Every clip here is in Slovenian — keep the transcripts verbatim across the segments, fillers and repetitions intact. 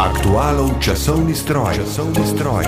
Aktualov časovni stroj. Časovni stroj.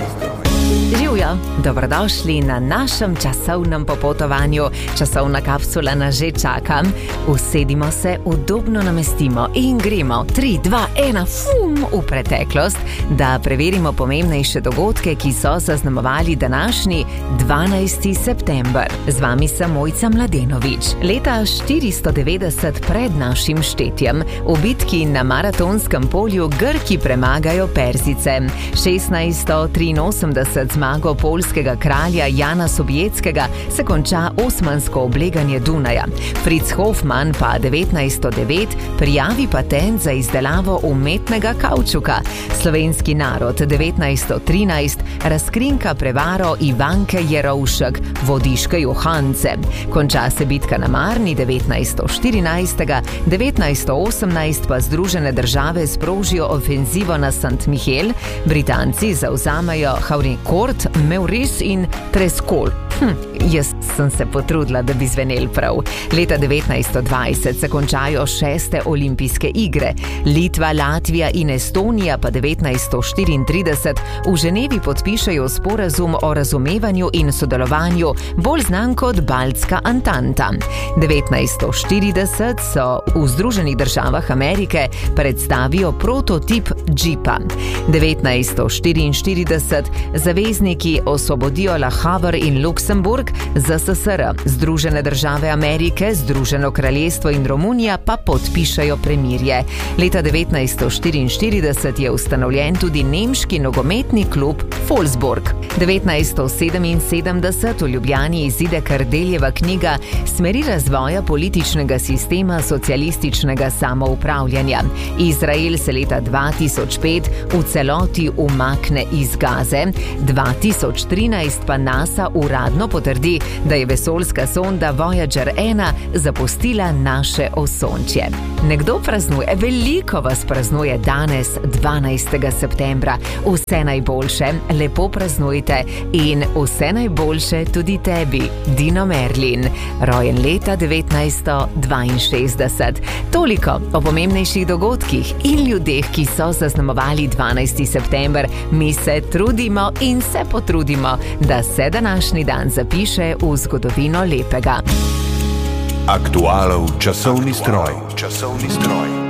Živjo, dobrodošli na našem časovnem popotovanju. Časovna kapsula nas že čaka. Usedimo se, udobno namestimo in gremo tri, dva, ena, fum, v preteklost, da preverimo pomembnejše dogodke, ki so zaznamovali današnji dvanajsti september. Z vami sem Mojca Mladenovič. Leta štiristo devetdeset pred našim štetjem v bitki na Maratonskem polju Grki premagajo Perzijce. šestnajststo triinosemdeset zmago poljskega kralja Jana Sobieckega se konča osmansko obleganje Dunaja. Fritz Hofmann pa devetnajststo devet prijavi patent za izdelavo umetnega kavčuka. Slovenski narod devetnajststo trinajst razkrinka prevaro Ivanke Jerovšek, Vodiške Johance. Konča se bitka na Marni devetnajststo štirinajst, devetnajststo osemnajst pa Združene države sprožijo ofenzivo na Sant Mihel, Britanci zavzamejo Havrincourt, Maurice in Trescol. Hm, jaz sem se potrudila, da bi zvenel prav. Leta devetnajststo dvajset se končajo šeste olimpijske igre. Litva, Latvija in Estonija pa devetnajststo štiriintrideset v Ženevi podpišejo sporazum o razumevanju in sodelovanju, bolj znan kot Baltska antanta. devetnajststo štirideset so v Združenih državah Amerike predstavijo prototip džipa. devetnajststo štiriinštirideset zavezniki osvobodijo Le Havre in Luksemburg, Z S S R, Združene države Amerike, Združeno kraljestvo in Romunija pa podpišajo premirje. Leta devetnajststo štiriinštirideset je ustanovljen tudi nemški nogometni klub Wolfsburg. devetnajststo sedeminsedemdeset v Ljubljani izide Kardeljeva knjiga Smeri razvoja političnega sistema socialističnega samoupravljanja. Izrael se leta dva tisoč pet v celoti umakne iz Gaze, dva tisoč trinajst pa NASA uradno potrdi, da je vesoljska sonda Voyager ena zapustila naše osončje. Nekdo praznuje, veliko vas praznuje danes, dvanajstega septembra. Vse najboljše, lepo praznujte in vse najboljše tudi tebi, Dino Merlin, rojen leta devetnajststo dvainšestdeset. Toliko o pomembnejših dogodkih in ljudeh, ki so zaznamovali dvanajsti september. Mi se trudimo in se potrudimo, da se današnji dan zapiše v zgodovino lepega. Aktualov časovni stroj. Časovni stroj.